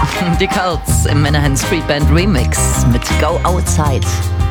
Die Cults im Menahan Street Band Remix mit Go Outside.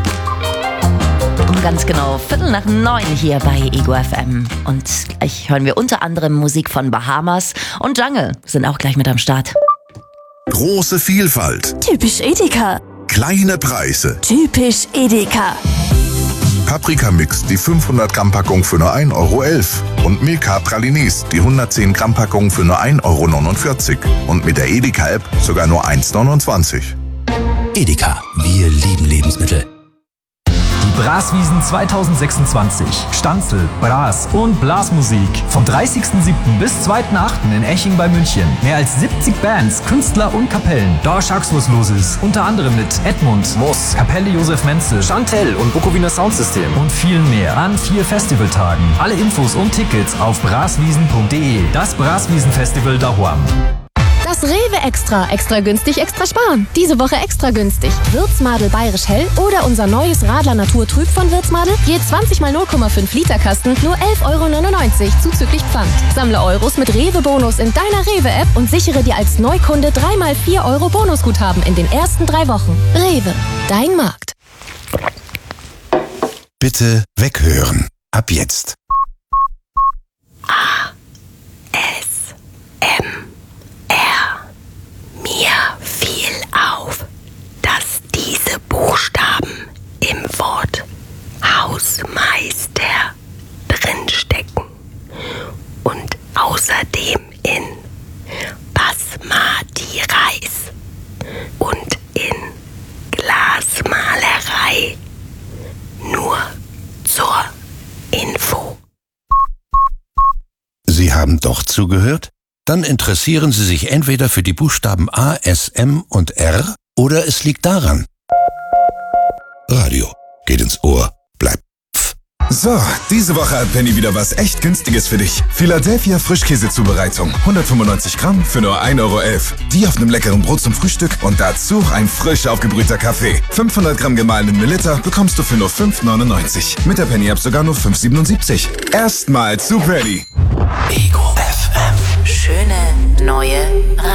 Um ganz genau 8:45 hier bei Ego FM. Und gleich hören wir unter anderem Musik von Bahamas und Jungle sind auch gleich mit am Start. Große Vielfalt. Typisch Edeka. Kleine Preise. Typisch Edeka. Paprika-Mix, die 500 Gramm Packung für nur 1,11 € und Milka Pralines, die 110 Gramm Packung für nur 1,49 € und mit der Edeka-App sogar nur 1,29 €. Edeka, wir lieben Lebensmittel. Die Braswiesen 2026. Stanzel, Bras und Blasmusik. Vom 30.07. bis 2.08. in Eching bei München. Mehr als 70 Bands, Künstler und Kapellen. Da schack's was los ist. Unter anderem mit Edmund, Moss, Kapelle Josef Menzel, Chantel und Bukowiner Soundsystem. und viel mehr an 4 Festivaltagen. Alle Infos und Tickets auf braswiesen.de. Das Braswiesen-Festival daheim. Das Rewe Extra. Extra günstig, extra sparen. Diese Woche extra günstig. Würzmadel Bayerisch Hell oder unser neues Radler Naturtrüb von Würzmadel. Je 20 mal 0,5 Liter Kasten, nur 11,99 € zuzüglich Pfand. Sammle Euros mit Rewe-Bonus in deiner Rewe-App und sichere dir als Neukunde 3 mal 4 € Bonusguthaben in den ersten 3 Wochen. Rewe, dein Markt. Bitte weghören. Ab jetzt. Mir fiel auf, dass diese Buchstaben im Wort Hausmeister drinstecken und außerdem in Basmati Reis und in Glasmalerei. Nur zur Info. Sie haben doch zugehört? Dann interessieren Sie sich entweder für die Buchstaben A, S, M und R oder es liegt daran. Radio geht ins Ohr, bleibt pf. So, diese Woche hat Penny wieder was echt Günstiges für dich. Philadelphia Frischkäsezubereitung. 195 Gramm für nur 1,11 €. Die auf einem leckeren Brot zum Frühstück und dazu ein frisch aufgebrühter Kaffee. 500 Gramm gemahlenen Milliliter bekommst du für nur 5,99 €. Mit der Penny-App sogar nur 5,77 €. Erstmal zu Penny. Ego FM. Schöne neue